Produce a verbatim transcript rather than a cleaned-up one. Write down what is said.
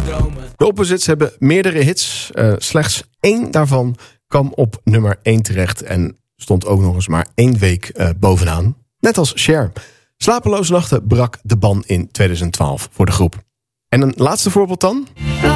De Opposites hebben meerdere hits. Uh, slechts één daarvan kwam op nummer één terecht. En stond ook nog eens maar één week uh, bovenaan. Net als Cher. Slapeloze nachten brak de ban in tweeduizend twaalf voor de groep. En een laatste voorbeeld dan?